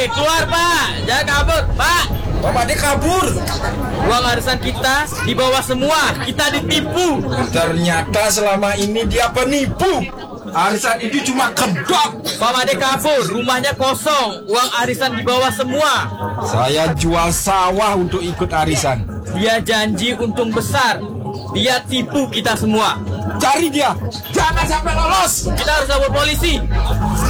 keluar Pak, jangan kabur Pak. Pak Made kabur. Uang arisan kita dibawa semua, kita ditipu. Ternyata selama ini dia penipu. Arisan itu cuma kedok. Pak Made kabur, rumahnya kosong, uang arisan dibawa semua. Saya jual sawah untuk ikut arisan. Dia janji untung besar, dia tipu kita semua. Cari dia, jangan sampai lolos. Kita harus lapor polisi.